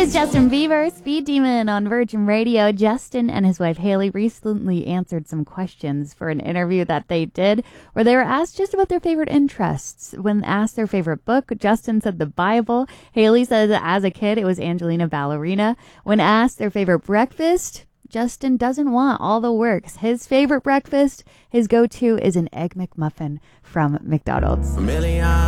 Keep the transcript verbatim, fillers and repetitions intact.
is Justin Bieber, Speed Demon on Virgin Radio. Justin and his wife Haley recently answered some questions for an interview that they did where they were asked just about their favorite interests. When asked their favorite book, Justin said the Bible. Haley said that as a kid it was Angelina Ballerina. When asked their favorite breakfast, Justin doesn't want all the works. His favorite breakfast, his go-to is an Egg McMuffin from McDonald's.